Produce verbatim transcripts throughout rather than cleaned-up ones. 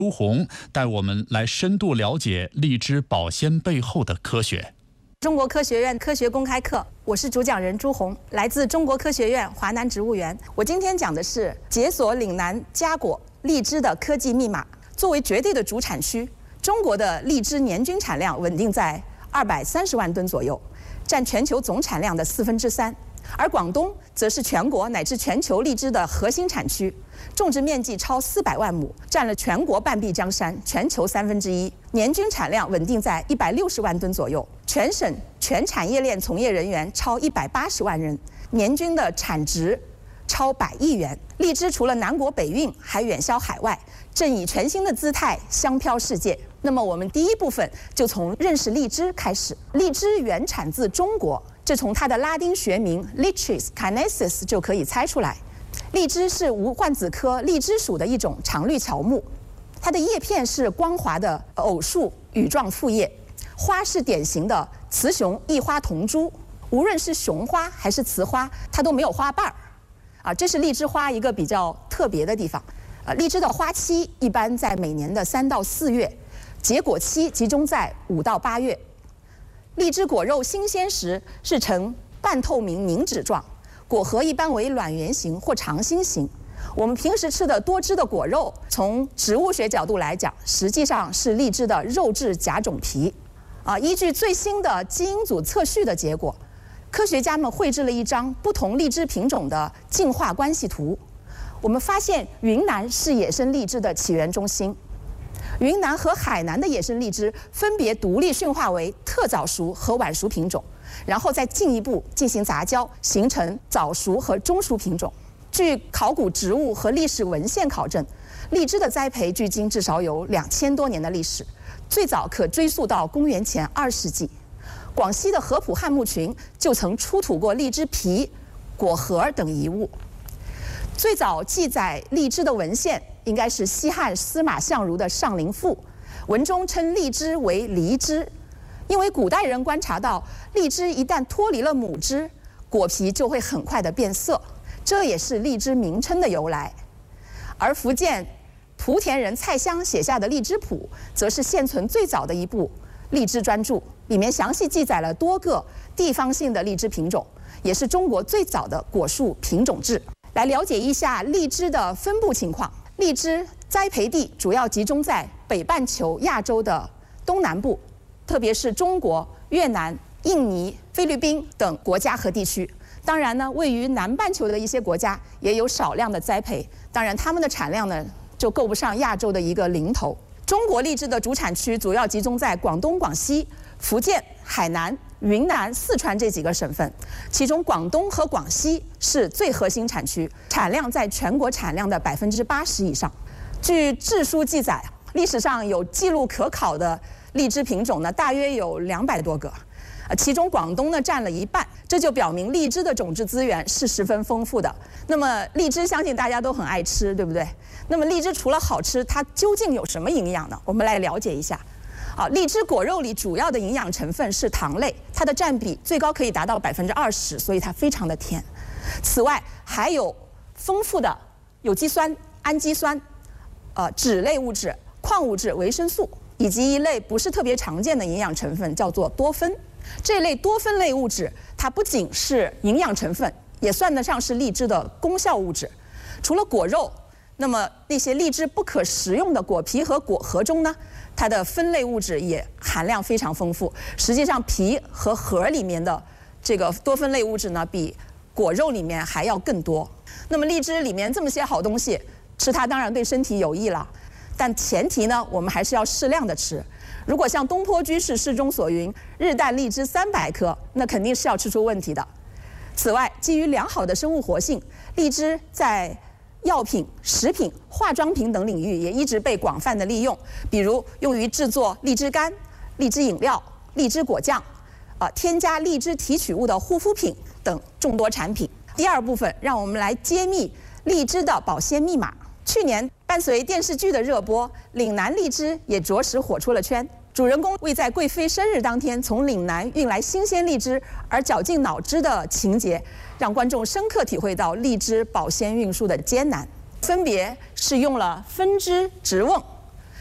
朱红带我们来深度了解荔枝保鲜背后的科学。 中国科学院科学公开课，我是主讲人朱红，来自中国科学院华南植物园。我今天讲的是解锁岭南佳果荔枝的科技密码。作为绝对的主产区，中国的荔枝年均产量稳定在二百三十万吨左右，占全球总产量的四分之三。而广东则是全国乃至全球荔枝的核心产区，种植面积超四百万亩，占了全国半壁江山全球三分之一，年均产量稳定在一百六十万吨左右。全省全产业链从业人员超一百八十万人，年均的产值超百亿元。荔枝除了南国北运，还远销海外，正以全新的姿态香飘世界。那么我们第一部分就从认识荔枝开始。荔枝原产自中国，这从它的拉丁学名 Lychis canesis 就可以猜出来。荔枝是无患子科荔枝属的一种常绿乔木，它的叶片是光滑的偶数羽状复叶，花是典型的雌雄异花同株，无论是雄花还是雌花，它都没有花瓣儿。啊，这是荔枝花一个比较特别的地方。呃，荔枝的花期一般在每年的三到四月，结果期集中在五到八月。荔枝果肉新鲜时是呈半透明凝脂状，果核一般为卵圆形或长心形。我们平时吃的多汁的果肉，从植物学角度来讲，实际上是荔枝的肉质甲种皮。啊，依据最新的基因组测序的结果，科学家们绘制了一张不同荔枝品种的进化关系图。我们发现云南是野生荔枝的起源中心，云南和海南的野生荔枝分别独立驯化为特早熟和晚熟品种，然后再进一步进行杂交，形成早熟和中熟品种。据考古植物和历史文献考证，荔枝的栽培距今至少有两千多年的历史，最早可追溯到公元前二世纪。广西的合浦汉墓群就曾出土过荔枝皮、果核等遗物。最早记载荔枝的文献应该是西汉司马相如的《上林赋》，文中称荔枝为梨枝，因为古代人观察到荔枝一旦脱离了母枝，果皮就会很快的变色，这也是荔枝名称的由来。而福建莆田人蔡襄写下的《荔枝谱》，则是现存最早的一部荔枝专著，里面详细记载了多个地方性的荔枝品种，也是中国最早的果树品种志。来了解一下荔枝的分布情况。荔枝栽培地主要集中在北半球亚洲的东南部，特别是中国、越南、印尼、菲律宾等国家和地区。当然呢，位于南半球的一些国家也有少量的栽培，当然它们的产量呢就够不上亚洲的一个零头。中国荔枝的主产区主要集中在广东、广西、福建、海南、云南、四川这几个省份，其中广东和广西是最核心产区，产量在全国产量的百分之八十以上。据志书记载，历史上有记录可考的荔枝品种呢，大约有两百多个，呃，其中广东呢占了一半，这就表明荔枝的种质资源是十分丰富的。那么荔枝相信大家都很爱吃，对不对？那么荔枝除了好吃，它究竟有什么营养呢？我们来了解一下。好，荔枝果肉里主要的营养成分是糖类，它的占比最高可以达到百分之二十，所以它非常的甜。此外，还有丰富的有机酸、氨基酸、呃脂类物质、矿物质、维生素，以及一类不是特别常见的营养成分，叫做多酚。这类多酚类物质，它不仅是营养成分，也算得上是荔枝的功效物质。除了果肉，那么那些荔枝不可食用的果皮和果核中呢，它的酚类物质也含量非常丰富。实际上，皮和核里面的这个多酚类物质呢，比果肉里面还要更多。那么荔枝里面这么些好东西，吃它当然对身体有益了，但前提呢，我们还是要适量的吃。如果像东坡居士诗中所云“日啖荔枝三百颗”，那肯定是要吃出问题的。此外，基于良好的生物活性，荔枝在药品、食品、化妆品等领域也一直被广泛的利用，比如用于制作荔枝干、荔枝饮料、荔枝果酱，啊、呃，添加荔枝提取物的护肤品等众多产品。第二部分，让我们来揭秘荔枝的保鲜密码。去年伴随电视剧的热播，岭南荔枝也着实火出了圈。主人公为在贵妃生日当天从岭南运来新鲜荔枝而绞尽脑汁的情节，让观众深刻体会到荔枝保鲜运输的艰难。分别是用了分枝直瓮、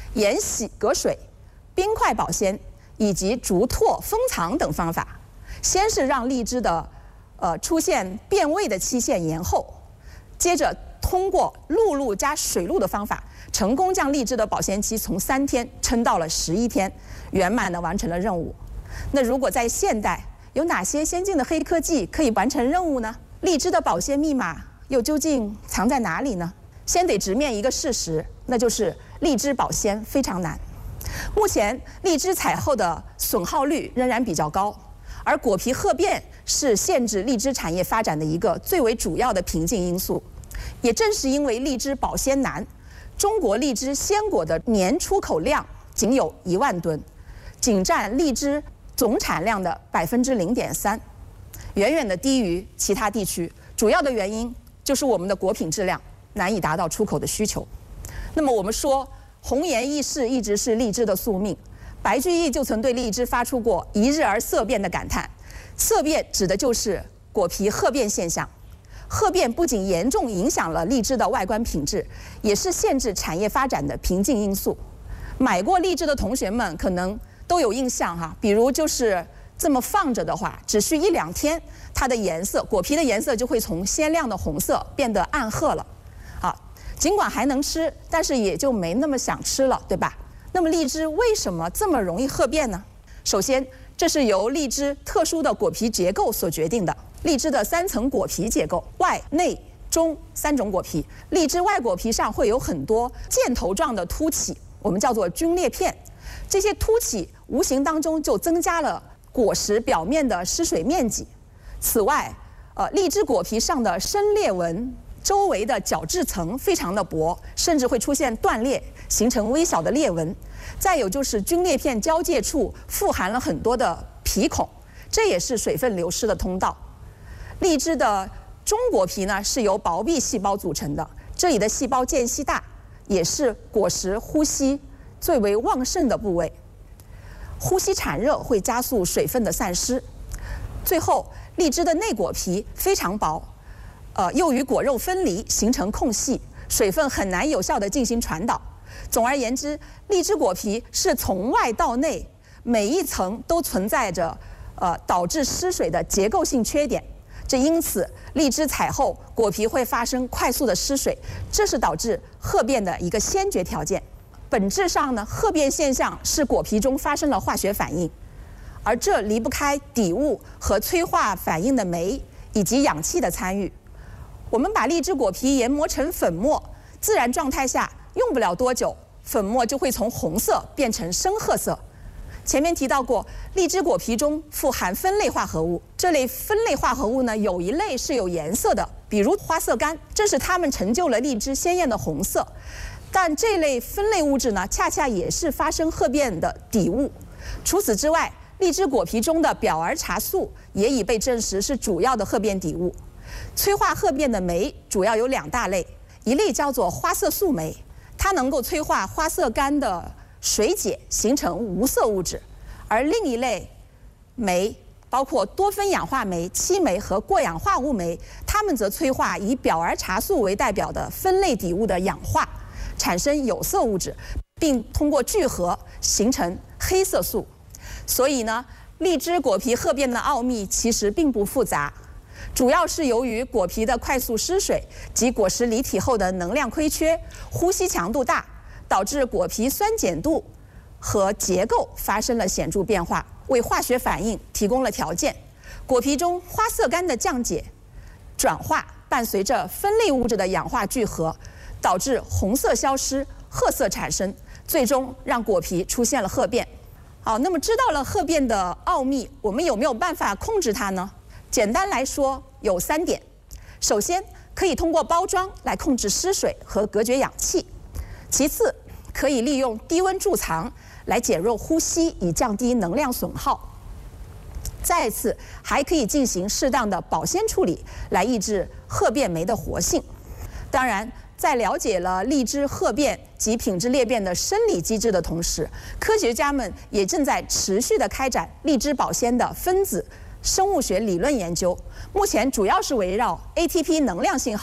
盐洗隔水、冰块保鲜以及竹拓封藏等方法，先是让荔枝的呃出现变味的期限延后，接着通过露露加水露的方法，成功将荔枝的保鲜期从三天撑到了十一天，圆满地完成了任务。那如果在现代，有哪些先进的黑科技可以完成任务呢？荔枝的保鲜密码又究竟藏在哪里呢？先得直面一个事实，那就是荔枝保鲜非常难。目前荔枝采后的损耗率仍然比较高，而果皮褐变是限制荔枝产业发展的一个最为主要的瓶颈因素。也正是因为荔枝保鲜难，中国荔枝鲜果的年出口量仅有一万吨，仅占荔枝总产量的百分之零点三，远远的低于其他地区。主要的原因就是我们的果品质量难以达到出口的需求。那么我们说红颜易逝一直是荔枝的宿命，白居易就曾对荔枝发出过“一日而色变”的感叹。色变指的就是果皮褐变现象。褐变不仅严重影响了荔枝的外观品质，也是限制产业发展的瓶颈因素。买过荔枝的同学们可能都有印象哈，比如就是这么放着的话，只需一两天，它的颜色，果皮的颜色就会从鲜亮的红色变得暗褐了。啊，尽管还能吃，但是也就没那么想吃了，对吧？那么荔枝为什么这么容易褐变呢？首先，这是由荔枝特殊的果皮结构所决定的。荔枝的三层果皮结构，外、内、中三种果皮。荔枝外果皮上会有很多箭头状的凸起，我们叫做菌裂片。这些凸起无形当中就增加了果实表面的失水面积。此外，呃，荔枝果皮上的深裂纹周围的角质层非常的薄，甚至会出现断裂，形成微小的裂纹。再有就是菌裂片交界处富含了很多的皮孔，这也是水分流失的通道。荔枝的中果皮呢是由薄壁细胞组成的，这里的细胞间隙大，也是果实呼吸最为旺盛的部位。呼吸产热会加速水分的散失。最后，荔枝的内果皮非常薄，呃，又与果肉分离，形成空隙，水分很难有效地进行传导。总而言之，荔枝果皮是从外到内每一层都存在着呃导致失水的结构性缺点。这因此，荔枝采后果皮会发生快速的失水，这是导致褐变的一个先决条件。本质上呢，褐变现象是果皮中发生了化学反应，而这离不开底物和催化反应的酶以及氧气的参与。我们把荔枝果皮研磨成粉末，自然状态下用不了多久，粉末就会从红色变成深褐色。前面提到过，荔枝果皮中富含酚类化合物，这类酚类化合物呢，有一类是有颜色的，比如花色苷，正是它们成就了荔枝鲜艳的红色。但这类酚类物质呢，恰恰也是发生褐变的底物。除此之外，荔枝果皮中的表儿茶素也已被证实是主要的褐变底物。催化褐变的酶主要有两大类，一类叫做花色素酶，它能够催化花色苷的水解形成无色物质，而另一类酶包括多酚氧化酶、漆酶和过氧化物酶，它们则催化以表儿茶素为代表的酚类底物的氧化，产生有色物质，并通过聚合形成黑色素。所以呢，荔枝果皮褐变的奥秘其实并不复杂，主要是由于果皮的快速失水及果实离体后的能量亏缺、呼吸强度大，导致果皮酸碱度和结构发生了显著变化，为化学反应提供了条件。果皮中花色苷的降解、转化伴随着酚类物质的氧化聚合，导致红色消失、褐色产生，最终让果皮出现了褐变。好，那么知道了褐变的奥秘，我们有没有办法控制它呢？简单来说，有三点。首先，可以通过包装来控制失水和隔绝氧气。其次，可以利用低温贮藏来减弱呼吸，以降低能量损耗。再次，还可以进行适当的保鲜处理，来抑制褐变酶的活性。当然，在了解了荔枝褐变及品质裂变的生理机制的同时，科学家们也正在持续地开展荔枝保鲜的分子生物学理论研究。目前主要是围绕 A T P 能量信号、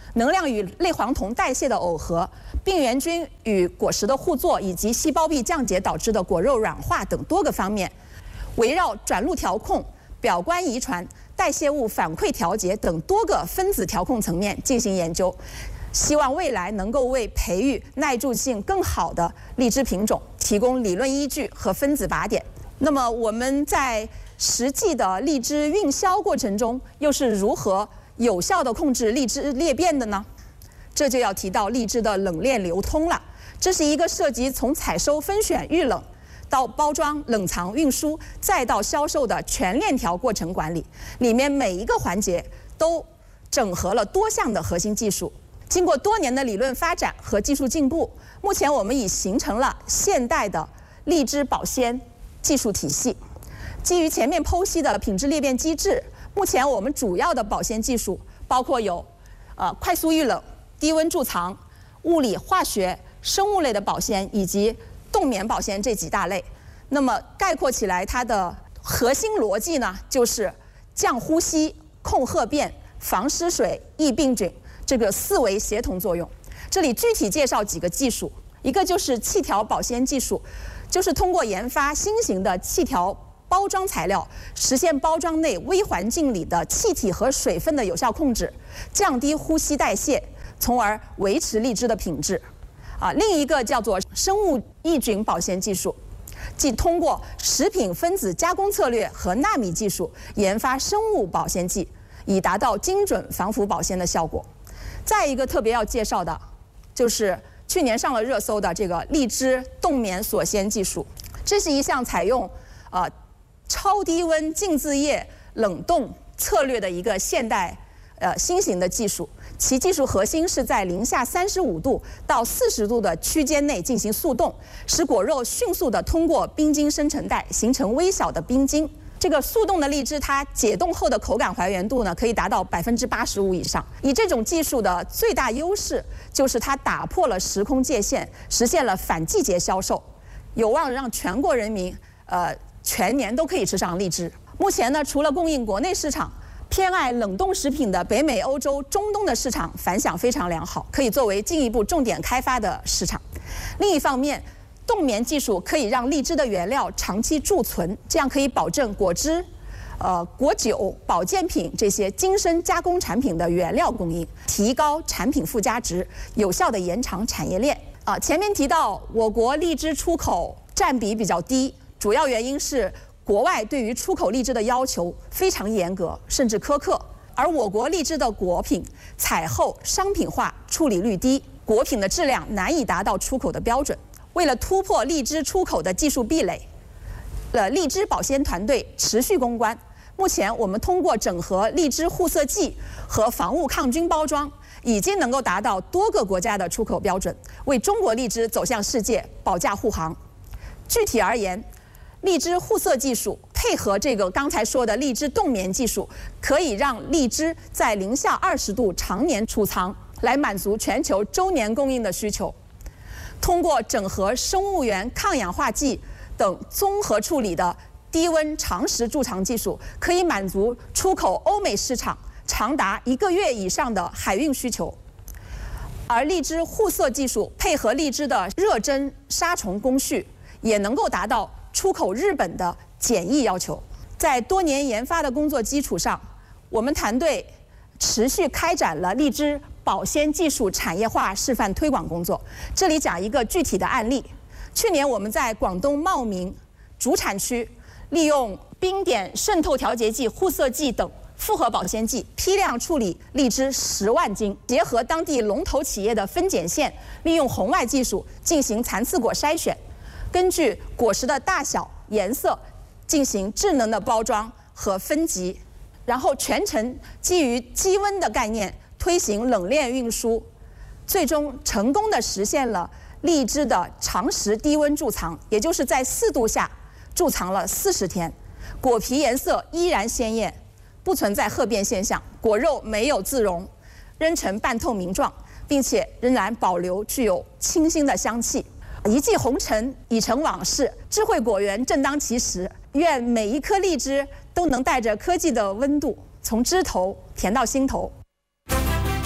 能量与类黄酮代谢的耦合、病原菌与果实的互作，以及细胞壁降解导致的果肉软化等多个方面，围绕转录调控、表观遗传、代谢物反馈调节等多个分子调控层面进行研究，希望未来能够为培育耐贮性更好的荔枝品种提供理论依据和分子靶点。那么我们在实际的荔枝运销过程中，又是如何有效地控制荔枝裂变的呢？这就要提到荔枝的冷链流通了。这是一个涉及从采收、分选、预冷到包装、冷藏、运输，再到销售的全链条过程管理，里面每一个环节都整合了多项的核心技术。经过多年的理论发展和技术进步，目前我们已形成了现代的荔枝保鲜技术体系。基于前面剖析的品质裂变机制，目前我们主要的保鲜技术包括有，呃，快速预冷、低温贮藏、物理、化学、生物类的保鲜以及冻棉保鲜这几大类。那么概括起来，它的核心逻辑呢，就是降呼吸、控褐变、防失水、抑病菌这个四维协同作用。这里具体介绍几个技术，一个就是气条保鲜技术，就是通过研发新型的气条包装材料，实现包装内微环境里的气体和水分的有效控制，降低呼吸代谢，从而维持荔枝的品质。啊，另一个叫做生物抑菌保鲜技术，即通过食品分子加工策略和纳米技术研发生物保鲜剂，以达到精准防腐保鲜的效果。再一个特别要介绍的，就是去年上了热搜的这个荔枝冻棉锁鲜技术。这是一项采用呃超低温静置液冷冻策略的一个现代呃新型的技术，其技术核心是在零下三十五度到四十度的区间内进行速冻，使果肉迅速地通过冰晶生成带形成微小的冰晶。这个速冻的荔枝，它解冻后的口感还原度呢，可以达到百分之八十五以上。以这种技术的最大优势就是它打破了时空界限，实现了反季节销售，有望让全国人民呃全年都可以吃上荔枝。目前呢，除了供应国内市场，偏爱冷冻食品的北美、欧洲、中东的市场反响非常良好，可以作为进一步重点开发的市场。另一方面，冻棉技术可以让荔枝的原料长期贮存，这样可以保证果汁、呃果酒、保健品这些精深加工产品的原料供应，提高产品附加值，有效地延长产业链。啊，前面提到我国荔枝出口占比比较低，主要原因是国外对于出口荔枝的要求非常严格，甚至苛刻，而我国荔枝的果品采后商品化处理率低，果品的质量难以达到出口的标准。为了突破荔枝出口的技术壁垒，呃，荔枝保鲜团队持续攻关。目前我们通过整合荔枝护色剂和防物抗菌包装，已经能够达到多个国家的出口标准，为中国荔枝走向世界保驾护航。具体而言，荔枝护色技术配合这个刚才说的荔枝冻棉技术，可以让荔枝在零下二十度常年储藏，来满足全球周年供应的需求。通过整合生物源抗氧化剂等综合处理的低温长时贮藏技术，可以满足出口欧美市场长达一个月以上的海运需求。而荔枝护色技术配合荔枝的热蒸杀虫工序，也能够达到出口日本的检疫要求。在多年研发的工作基础上，我们团队持续开展了荔枝保鲜技术产业化示范推广工作。这里讲一个具体的案例。去年我们在广东茂名主产区，利用冰点渗透调节剂、护色剂等复合保鲜剂批量处理荔枝十万斤，结合当地龙头企业的分拣线，利用红外技术进行残次果筛选，根据果实的大小、颜色进行智能的包装和分级，然后全程基于低温的概念推行冷链运输，最终成功地实现了荔枝的长时低温贮藏，也就是在四度下贮藏了四十天，果皮颜色依然鲜艳，不存在褐变现象，果肉没有自溶，仍呈半透明状，并且仍然保留具有清新的香气。一骑红尘，已成往事，智慧果园正当其时。愿每一颗荔枝都能带着科技的温度，从枝头甜到心头。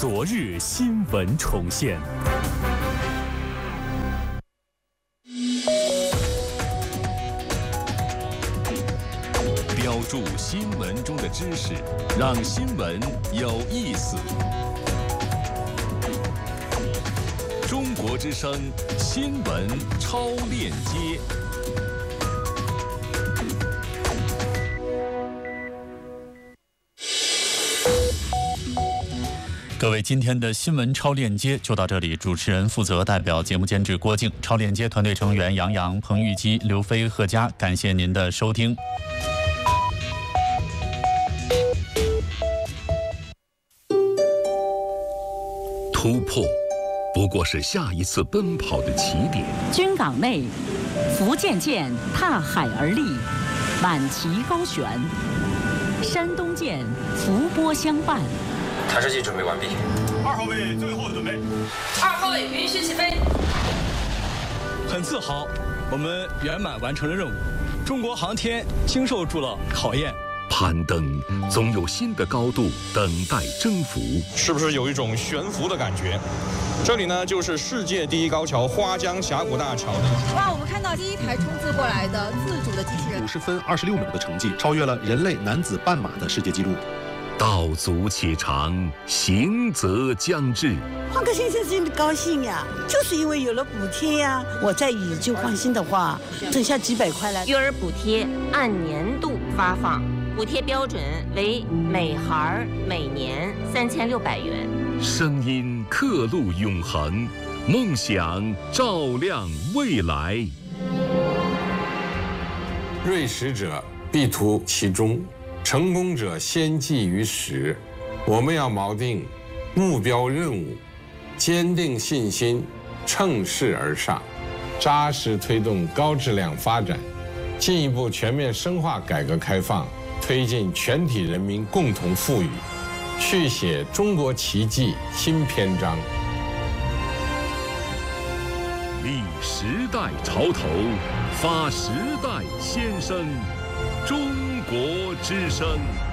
昨日新闻重现。 标注新闻中的知识，让新闻有意思。中国之声新闻超链接。 各位，今天的新闻超链接就到这里。主持人负责代表节目监制郭靖，超链接团队成员杨洋、彭玉基、刘飞、贺佳，感谢您的收听。 突破不过是下一次奔跑的起点。 军港内，福建舰踏海而立，满旗高悬；山东舰伏波相伴。 弹射器准备完毕。 二号位最后准备。 二号位允许起飞。 很自豪，我们圆满完成了任务。中国航天经受住了考验。 攀登总有新的高度等待征服， 是不是有一种悬浮的感觉？这里呢，就是世界第一高桥花江峡谷大桥的。 哇，我们看到第一台冲刺过来的自主的机器人， 五十分二十六秒的成绩，超越了人类男子半马的世界纪录。 道阻且长，行则将至。 换个先生真的高兴呀，就是因为有了补贴呀。我再以旧换新的话，省下几百块来。 育儿补贴按年度发放，补贴标准为每孩每年三千六百元。 声音刻录永恒，梦想照亮未来。 锐实者必图其中，成功者先记于始。我们要锚定目标任务，坚定信心，乘势而上，扎实推动高质量发展，进一步全面深化改革开放，推进全体人民共同富裕，续写中国奇迹新篇章。 立时代潮头，发时代先声，中国之声。